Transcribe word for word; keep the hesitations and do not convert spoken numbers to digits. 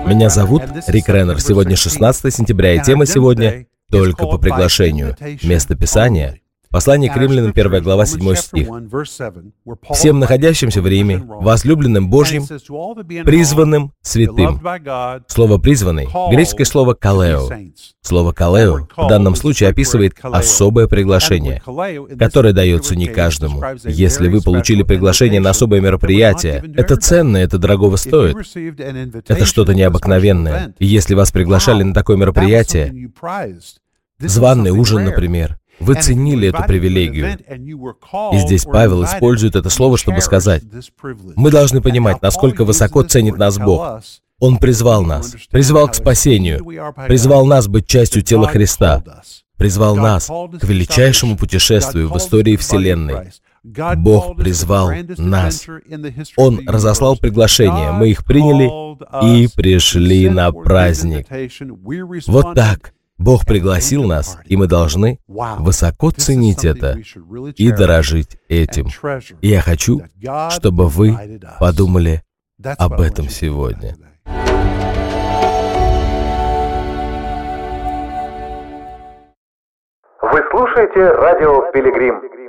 Меня зовут Рик Реннер. Сегодня шестнадцатое сентября, и тема сегодня «Только по приглашению». Место Писания — Послание к Римлянам, первая глава, седьмой стих. «Всем находящимся в Риме, возлюбленным Божьим, призванным святым». Слово «призванный» — греческое слово «калео». Слово «калео» в данном случае описывает особое приглашение, которое дается не каждому. Если вы получили приглашение на особое мероприятие, это ценно, это дорогого стоит. Это что-то необыкновенное. И если вас приглашали на такое мероприятие, званый ужин, например, вы ценили эту привилегию. И здесь Павел использует это слово, чтобы сказать: мы должны понимать, насколько высоко ценит нас Бог. Он призвал нас, призвал к спасению, призвал нас быть частью тела Христа, призвал нас к величайшему путешествию в истории Вселенной. Бог призвал нас. Он разослал приглашения, мы их приняли и пришли на праздник. Вот так. Бог пригласил нас, и мы должны высоко ценить это и дорожить этим. И я хочу, чтобы вы подумали об этом сегодня. Вы слушаете радио «Пилигрим».